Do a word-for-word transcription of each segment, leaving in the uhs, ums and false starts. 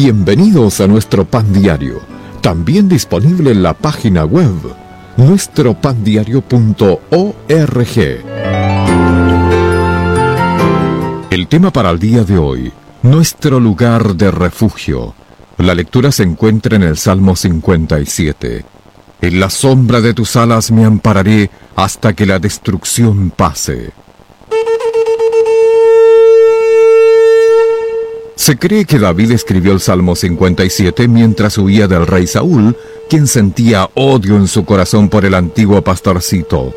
Bienvenidos a nuestro Pan Diario, también disponible en la página web nuestro pan diario punto org. El tema para el día de hoy, nuestro lugar de refugio. La lectura se encuentra en el Salmo cincuenta y siete. En la sombra de tus alas me ampararé hasta que la destrucción pase. Se cree que David escribió el Salmo cincuenta y siete mientras huía del rey Saúl, quien sentía odio en su corazón por el antiguo pastorcito.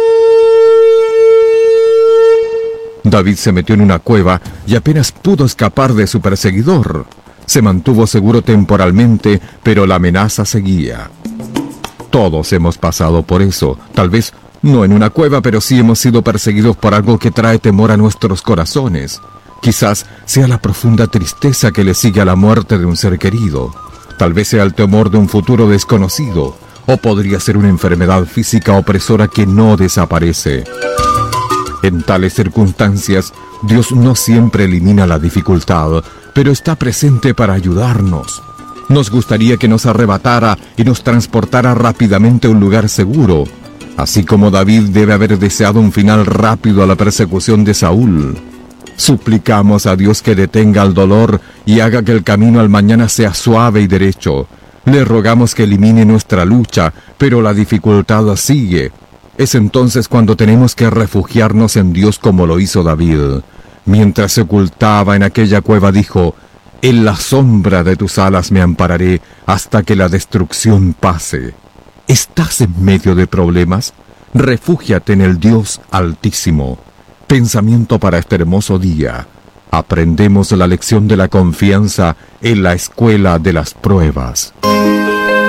David se metió en una cueva y apenas pudo escapar de su perseguidor. Se mantuvo seguro temporalmente, pero la amenaza seguía. Todos hemos pasado por eso, tal vez no en una cueva, pero sí hemos sido perseguidos por algo que trae temor a nuestros corazones. Quizás sea la profunda tristeza que le sigue a la muerte de un ser querido. Tal vez sea el temor de un futuro desconocido, o podría ser una enfermedad física opresora que no desaparece. En tales circunstancias, Dios no siempre elimina la dificultad, pero está presente para ayudarnos. Nos gustaría que nos arrebatara y nos transportara rápidamente a un lugar seguro, así como David debe haber deseado un final rápido a la persecución de Saúl. Suplicamos a Dios que detenga el dolor y haga que el camino al mañana sea suave y derecho. Le rogamos que elimine nuestra lucha, pero la dificultad sigue. Es entonces cuando tenemos que refugiarnos en Dios como lo hizo David. Mientras se ocultaba en aquella cueva dijo: en la sombra de tus alas me ampararé hasta que la destrucción pase. ¿Estás en medio de problemas? Refúgiate en el Dios Altísimo. Pensamiento para este hermoso día. Aprendemos la lección de la confianza en la escuela de las pruebas.